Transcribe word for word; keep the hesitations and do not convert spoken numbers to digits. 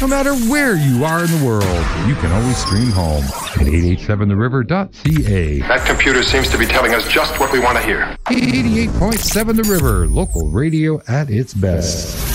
No matter where you are in the world, you can always stream home at eight eight seven the river dot c a. That computer seems to be telling us just what we want to hear. eighty-eight point seven The River, local radio at its best.